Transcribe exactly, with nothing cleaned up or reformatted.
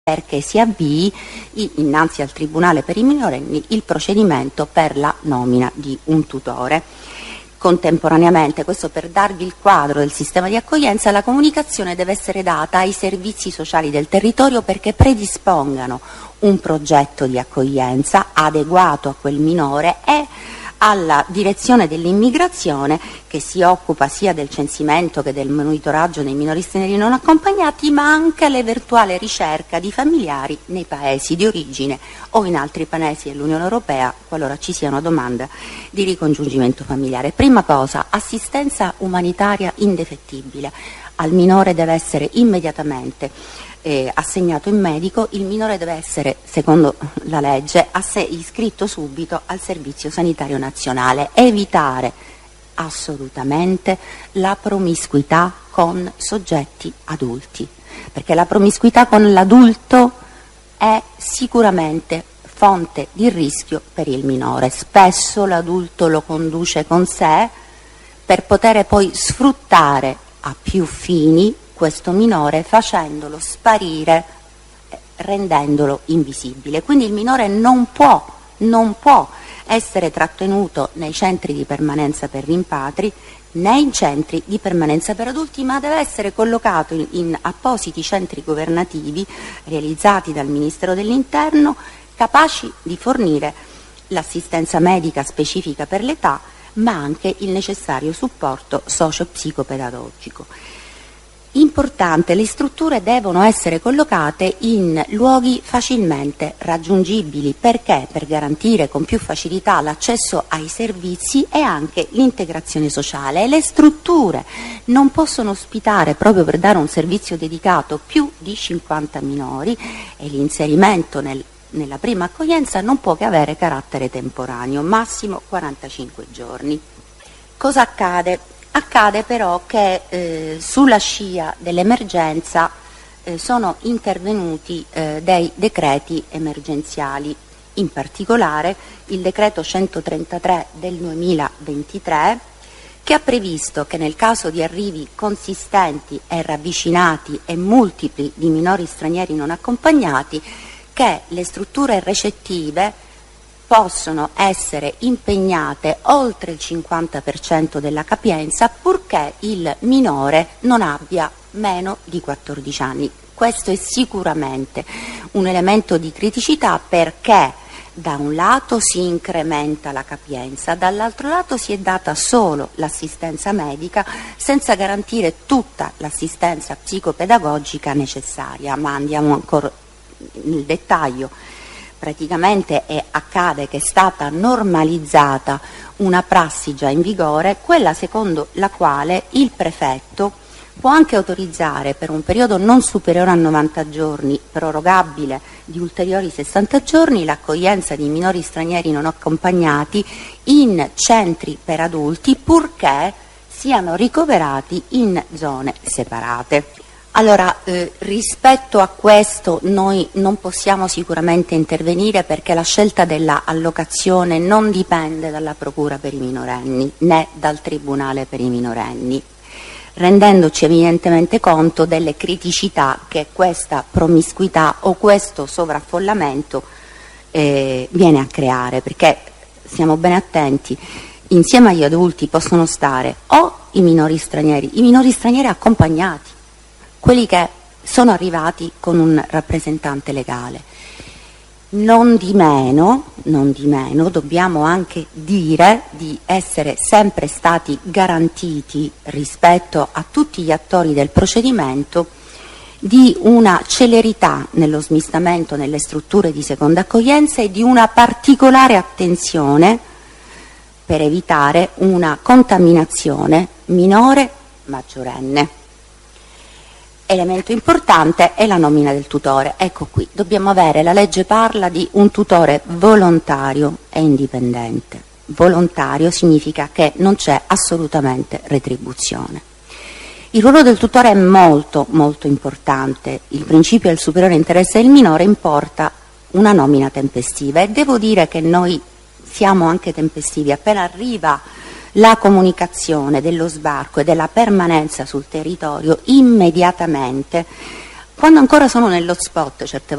perché si avvii innanzi al Tribunale per i minorenni il procedimento per la nomina di un tutore. Contemporaneamente, questo per darvi il quadro del sistema di accoglienza, la comunicazione deve essere data ai servizi sociali del territorio perché predispongano un progetto di accoglienza adeguato a quel minore e alla direzione dell'immigrazione che si occupa sia del censimento che del monitoraggio dei minori stranieri non accompagnati, ma anche all'eventuale ricerca di familiari nei paesi di origine o in altri paesi dell'Unione Europea qualora ci sia una domanda di ricongiungimento familiare. Prima cosa, assistenza umanitaria indefettibile. Al minore deve essere immediatamente Eh, assegnato in medico, il minore deve essere, secondo la legge, iscritto subito al Servizio Sanitario Nazionale. Evitare assolutamente la promiscuità con soggetti adulti, perché la promiscuità con l'adulto è sicuramente fonte di rischio per il minore. Spesso l'adulto lo conduce con sé per poter poi sfruttare a più fini questo minore facendolo sparire, rendendolo invisibile. Quindi il minore non può, non può essere trattenuto nei centri di permanenza per rimpatri né in centri di permanenza per adulti, ma deve essere collocato in, in appositi centri governativi realizzati dal Ministero dell'Interno, capaci di fornire l'assistenza medica specifica per l'età, ma anche il necessario supporto socio-psicopedagogico. Importante, le strutture devono essere collocate in luoghi facilmente raggiungibili. Perché? Per garantire con più facilità l'accesso ai servizi e anche l'integrazione sociale. E le strutture non possono ospitare, proprio per dare un servizio dedicato, più di cinquanta minori e l'inserimento nel, nella prima accoglienza non può che avere carattere temporaneo, massimo quarantacinque giorni. Cosa accade? Accade però che eh, sulla scia dell'emergenza eh, sono intervenuti eh, dei decreti emergenziali, in particolare il decreto centotrentatré del duemilaventitré, che ha previsto che nel caso di arrivi consistenti e ravvicinati e multipli di minori stranieri non accompagnati, che le strutture recettive possono essere impegnate oltre il cinquanta per cento della capienza purché il minore non abbia meno di quattordici anni. Questo è sicuramente un elemento di criticità perché da un lato si incrementa la capienza, dall'altro lato si è data solo l'assistenza medica senza garantire tutta l'assistenza psicopedagogica necessaria. Ma andiamo ancora nel dettaglio. Praticamente è, accade che è stata normalizzata una prassi già in vigore, quella secondo la quale il prefetto può anche autorizzare per un periodo non superiore a novanta giorni, prorogabile di ulteriori sessanta giorni, l'accoglienza di minori stranieri non accompagnati in centri per adulti purché siano ricoverati in zone separate. Allora, eh, rispetto a questo noi non possiamo sicuramente intervenire perché la scelta della allocazione non dipende dalla Procura per i minorenni né dal Tribunale per i minorenni, rendendoci evidentemente conto delle criticità che questa promiscuità o questo sovraffollamento eh, viene a creare, perché siamo ben attenti, insieme agli adulti possono stare o i minori stranieri, i minori stranieri accompagnati, quelli che sono arrivati con un rappresentante legale. Non di meno, non di meno, dobbiamo anche dire di essere sempre stati garantiti rispetto a tutti gli attori del procedimento di una celerità nello smistamento nelle strutture di seconda accoglienza e di una particolare attenzione per evitare una contaminazione minore-maggiorenne. Elemento importante è la nomina del tutore. Ecco qui, dobbiamo avere, la legge parla di un tutore volontario e indipendente. Volontario significa che non c'è assolutamente retribuzione. Il ruolo del tutore è molto molto importante. Il principio del superiore interesse del minore importa una nomina tempestiva e devo dire che noi siamo anche tempestivi. Appena arriva la comunicazione dello sbarco e della permanenza sul territorio, immediatamente Quando ancora sono nell'hotspot, certe